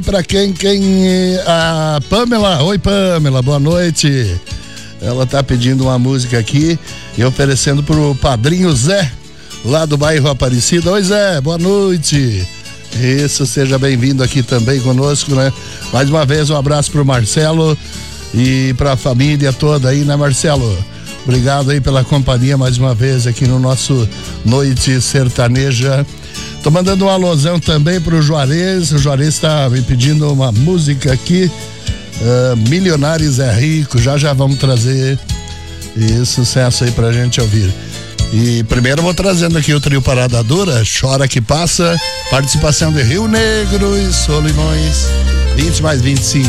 Pra quem? A Pamela. Oi, Pamela, boa noite. Ela tá pedindo uma música aqui e oferecendo pro padrinho Zé, lá do bairro Aparecida. Oi, Zé, boa noite. Isso, seja bem-vindo aqui também conosco, né? Mais uma vez um abraço pro Marcelo e pra família toda aí, né, Marcelo? Obrigado aí pela companhia mais uma vez aqui no nosso Noite Sertaneja. Tô mandando um alôzão também pro Juarez. O Juarez tá me pedindo uma música aqui, Milionários é Rico. Já vamos trazer esse sucesso aí pra gente ouvir. E primeiro eu vou trazendo aqui o trio Parada Dura, Chora Que Passa, participação de Rio Negro e Solimões, 20 mais 25.